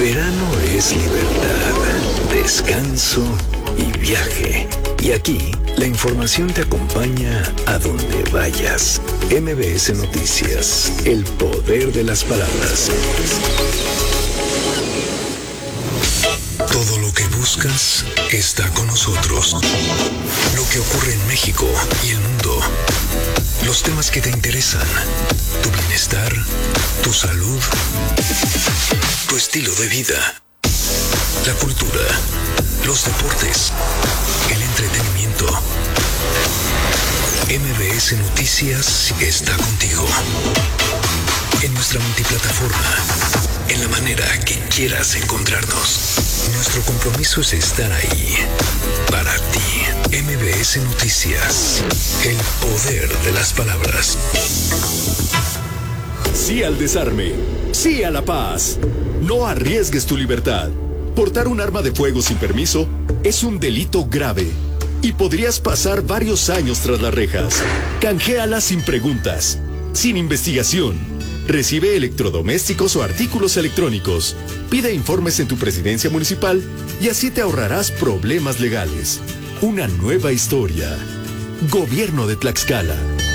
Verano es libertad, descanso y viaje. Y aquí, la información te acompaña a donde vayas. MBS Noticias, el poder de las palabras. Todo lo que buscas está con nosotros. Lo que ocurre en México y el mundo. Los temas que te interesan. Tu bienestar, tu salud, tu estilo de vida. La cultura, los deportes, el entretenimiento. MBS Noticias está contigo. En nuestra multiplataforma, en la manera que quieras encontrarnos. Nuestro compromiso es estar ahí, para ti. MBS Noticias, el poder de las palabras. Sí al desarme, sí a la paz. No arriesgues tu libertad. Portar un arma de fuego sin permiso es un delito grave y podrías pasar varios años tras las rejas. Canjéala sin preguntas, sin investigación. Recibe electrodomésticos o artículos electrónicos. Pide informes en tu presidencia municipal y así te ahorrarás problemas legales. Una nueva historia. Gobierno de Tlaxcala.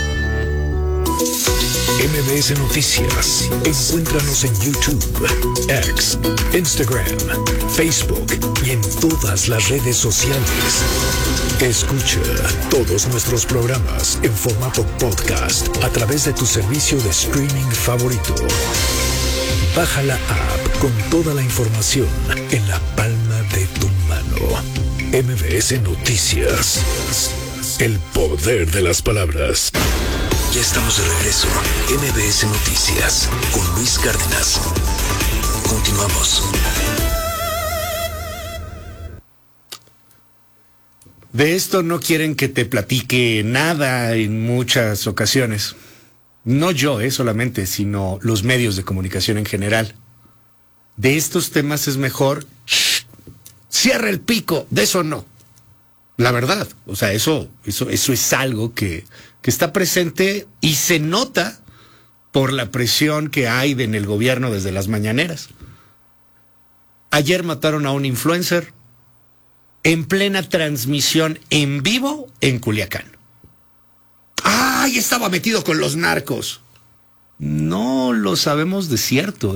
MBS Noticias. Encuéntranos en YouTube, X, Instagram, Facebook y en todas las redes sociales. Escucha todos nuestros programas en formato podcast a través de tu servicio de streaming favorito. Baja la app con toda la información en la palma de tu mano. MBS Noticias. El poder de las palabras. Ya estamos de regreso. MBS Noticias con Luis Cárdenas. Continuamos. De esto no quieren que te platique nada en muchas ocasiones. No yo, solamente, sino los medios de comunicación en general. De estos temas es mejor, cierra el pico, de eso no. La verdad, o sea, eso es algo que está presente y se nota por la presión que hay en el gobierno desde las mañaneras. Ayer mataron a un influencer en plena transmisión en vivo en Culiacán. ¡Ay, estaba metido con los narcos! No lo sabemos de cierto,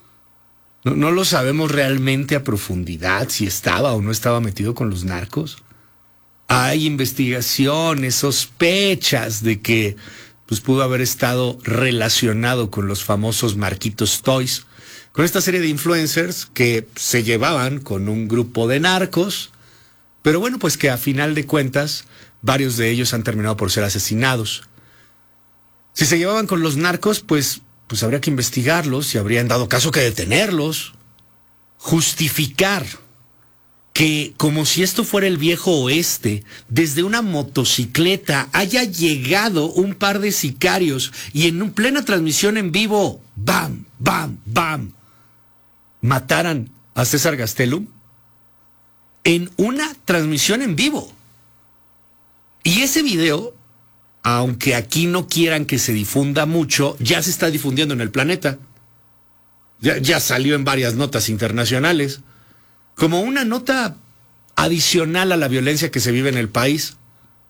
No lo sabemos realmente a profundidad si estaba o no estaba metido con los narcos. Hay investigaciones, sospechas de que pues, pudo haber estado relacionado con los famosos Marquitos Toys, con esta serie de influencers que se llevaban con un grupo de narcos, pero bueno, pues que a final de cuentas, varios de ellos han terminado por ser asesinados. Si se llevaban con los narcos, pues habría que investigarlos y habría en dado caso que detenerlos, justificar que como si esto fuera el viejo oeste, desde una motocicleta haya llegado un par de sicarios y en plena transmisión en vivo, ¡bam, bam, bam!, mataran a César Gastelum en una transmisión en vivo. Y ese video, aunque aquí no quieran que se difunda mucho, ya se está difundiendo en el planeta. Ya salió en varias notas internacionales. Como una nota adicional a la violencia que se vive en el país.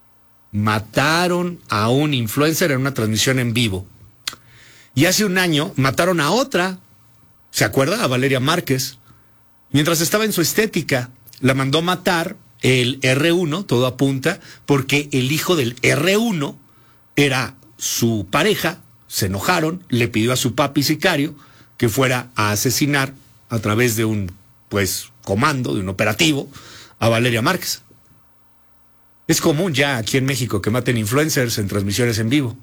Mataron a un influencer en una transmisión en vivo. Y hace un año mataron a otra, ¿se acuerda? A Valeria Márquez. Mientras estaba en su estética, la mandó matar el R1, todo apunta, porque el hijo del R1 era su pareja, se enojaron, le pidió a su papi sicario que fuera a asesinar a través de un, comando, de un operativo, a Valeria Márquez. Es común ya aquí en México que maten influencers en transmisiones en vivo.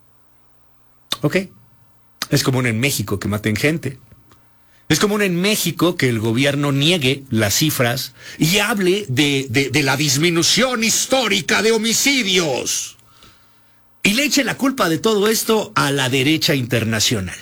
Ok. Es común en México que maten gente. Es común en México que el gobierno niegue las cifras y hable de la disminución histórica de homicidios. Y le eche la culpa de todo esto a la derecha internacional.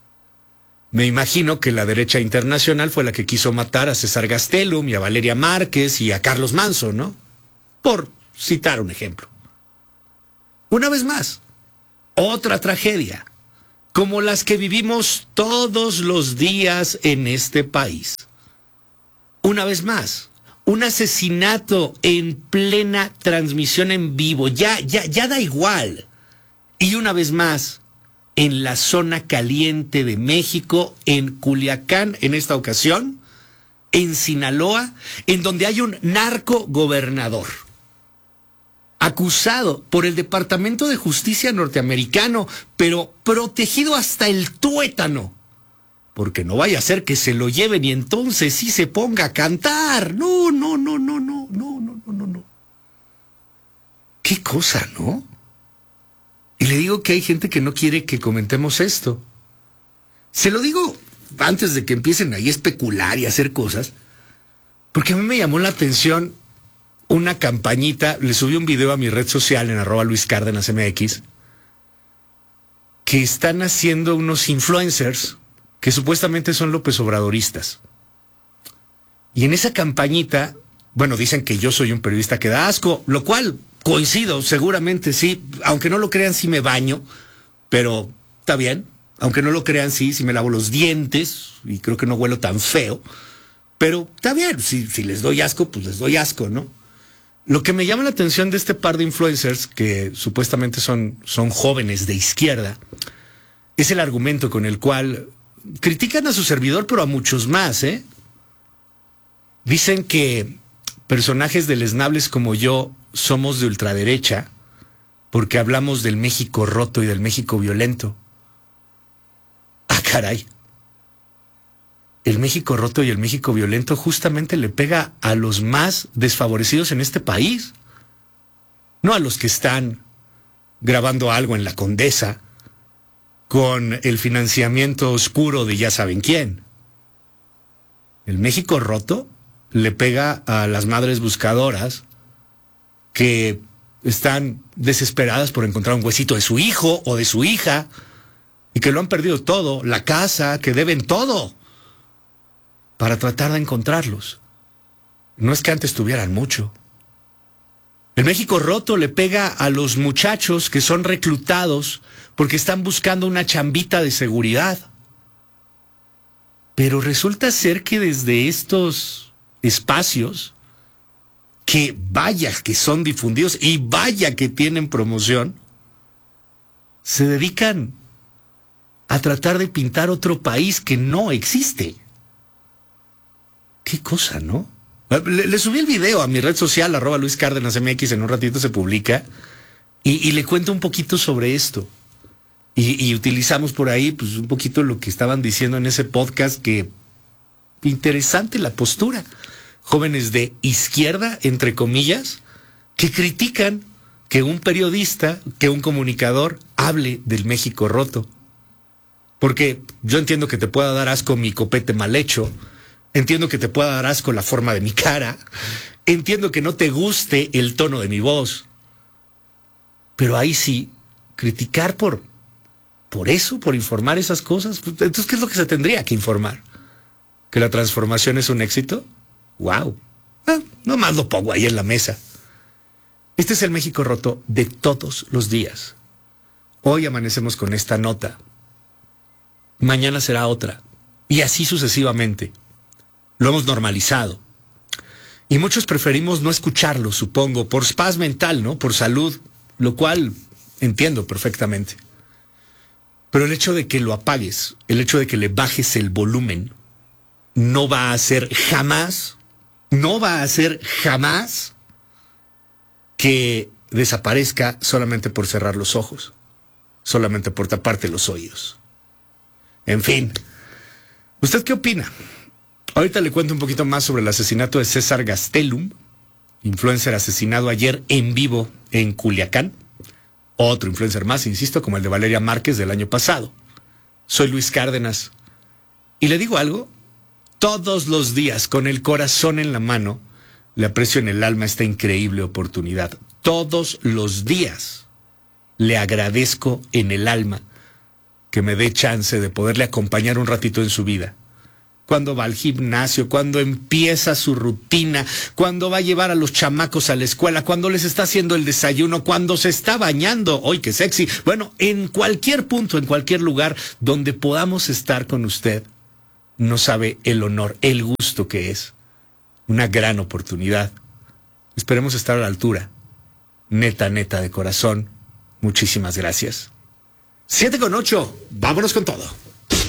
Me imagino que la derecha internacional fue la que quiso matar a César Gastelum y a Valeria Márquez y a Carlos Manso, ¿no? Por citar un ejemplo. Una vez más, otra tragedia. como las que vivimos todos los días en este país. Una vez más, un asesinato en plena transmisión en vivo, ya da igual. Y una vez más, en la zona caliente de México, en Culiacán, en esta ocasión, en Sinaloa, en donde hay un narcogobernador acusado por el Departamento de Justicia norteamericano, pero protegido hasta el tuétano, porque no vaya a ser que se lo lleven y entonces sí se ponga a cantar. No. Qué cosa, ¿no? Y le digo que hay gente que no quiere que comentemos esto. Se lo digo antes de que empiecen ahí a especular y a hacer cosas, porque a mí me llamó la atención una campañita. Le subí un video a mi red social en @LuisCárdenasMX, que están haciendo unos influencers que supuestamente son López Obradoristas. Y en esa campañita, bueno, dicen que yo soy un periodista que da asco, lo cual coincido, seguramente sí. Aunque no lo crean, sí me baño, pero está bien. Aunque no lo crean, sí me lavo los dientes y creo que no huelo tan feo. Pero está bien, si les doy asco, pues les doy asco, ¿no? Lo que me llama la atención de este par de influencers, que supuestamente son jóvenes de izquierda, es el argumento con el cual critican a su servidor, pero a muchos más, ¿eh? Dicen que personajes deleznables como yo somos de ultraderecha porque hablamos del México roto y del México violento. ¡Ah, caray! El México roto y el México violento justamente le pega a los más desfavorecidos en este país, no a los que están grabando algo en la Condesa con el financiamiento oscuro de ya saben quién. El México roto le pega a las madres buscadoras que están desesperadas por encontrar un huesito de su hijo o de su hija y que lo han perdido todo, la casa, que deben todo para tratar de encontrarlos. No es que antes tuvieran mucho. El México roto le pega a los muchachos que son reclutados porque están buscando una chambita de seguridad. Pero resulta ser que desde estos espacios, que vaya que son difundidos y vaya que tienen promoción, se dedican a tratar de pintar otro país que no existe. Qué cosa, ¿no? Le subí el video a mi red social, @LuisCárdenasMX, en un ratito se publica, y le cuento un poquito sobre esto. Y utilizamos por ahí pues un poquito lo que estaban diciendo en ese podcast, que interesante la postura. Jóvenes de izquierda, entre comillas, que critican que un periodista, que un comunicador hable del México roto. Porque yo entiendo que te pueda dar asco mi copete mal hecho, entiendo que te pueda dar asco la forma de mi cara, entiendo que no te guste el tono de mi voz, pero ahí sí, criticar por eso, por informar esas cosas, entonces ¿qué es lo que se tendría que informar? ¿Que la transformación es un éxito? ¡Wow! Nomás lo pongo ahí en la mesa. Este es el México roto de todos los días. Hoy amanecemos con esta nota. Mañana será otra. Y así sucesivamente. Lo hemos normalizado. Y muchos preferimos no escucharlo, supongo, por paz mental, ¿no? Por salud, lo cual entiendo perfectamente. Pero el hecho de que lo apagues, el hecho de que le bajes el volumen, no va a hacer jamás que desaparezca solamente por cerrar los ojos, solamente por taparte los oídos. En fin, ¿usted qué opina? Ahorita le cuento un poquito más sobre el asesinato de César Gastelum, influencer asesinado ayer en vivo en Culiacán. Otro influencer más, insisto, como el de Valeria Márquez del año pasado. Soy Luis Cárdenas. Y le digo algo, todos los días, con el corazón en la mano, le aprecio en el alma esta increíble oportunidad. Todos los días le agradezco en el alma que me dé chance de poderle acompañar un ratito en su vida, cuando va al gimnasio, cuando empieza su rutina, cuando va a llevar a los chamacos a la escuela, cuando les está haciendo el desayuno, cuando se está bañando. ¡Ay, qué sexy! Bueno, en cualquier punto, en cualquier lugar donde podamos estar con usted, no sabe el honor, el gusto que es. Una gran oportunidad. Esperemos estar a la altura. Neta, de corazón. Muchísimas gracias. 7:08. Vámonos con todo.